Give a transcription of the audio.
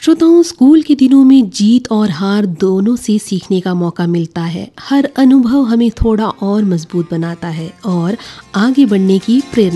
श्रोताओं, स्कूल के दिनों में जीत और हार दोनों से सीखने का मौका मिलता है। हर अनुभव हमें थोड़ा और मजबूत बनाता है और आगे बढ़ने की प्रेरणा